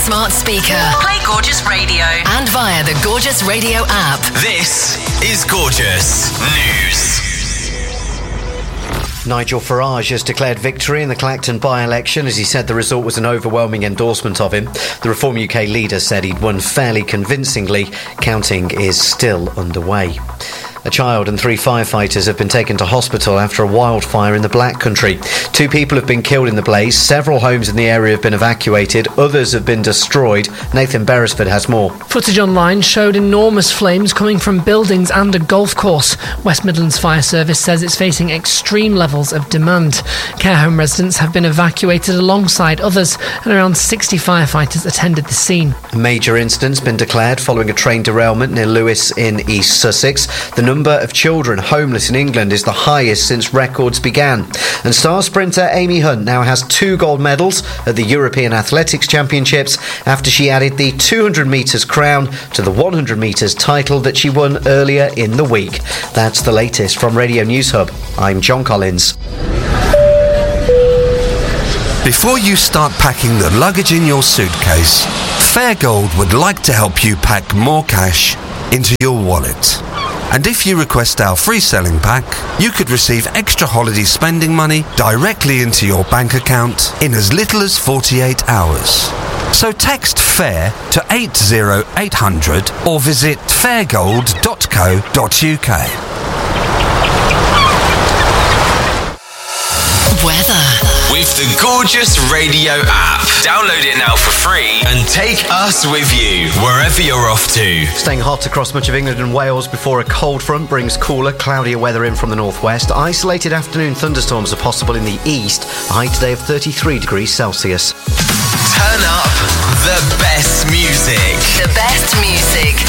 smart speaker. Play Gorgeous Radio. And via the Gorgeous Radio app. This is Gorgeous News. Nigel Farage has declared victory in the Clacton by-election as he said the result was an overwhelming endorsement of him. The Reform UK leader said he'd won fairly convincingly. Counting is still underway. A child and 3 firefighters have been taken to hospital after a wildfire in the Black Country. 2 people have been killed in the blaze. Several homes in the area have been evacuated. Others have been destroyed. Nathan Beresford has more. Footage online showed enormous flames coming from buildings and a golf course. West Midlands Fire Service says it's facing extreme levels of demand. Care home residents have been evacuated alongside others, and around 60 firefighters attended the scene. A major incident's been declared following a train derailment near Lewes in East Sussex. The number of children homeless in England is the highest since records began. And star sprinter Amy Hunt now has 2 gold medals at the European Athletics Championships after she added the 200 metres crown to the 100 metres title that she won earlier in the week. That's the latest from Radio News Hub. I'm John Collins. Before you start packing the luggage in your suitcase, Fairgold would like to help you pack more cash into your wallet. And if you request our free selling pack, you could receive extra holiday spending money directly into your bank account in as little as 48 hours. So text FAIR to 80800 or visit fairgold.co.uk. Weather. With the Gorgeous Radio app. Download it now for free and take us with you wherever you're off to. Staying hot across much of England and Wales before a cold front brings cooler, cloudier weather in from the northwest. Isolated afternoon thunderstorms are possible in the east. A high today of 33 degrees Celsius. Turn up the best music. The best music.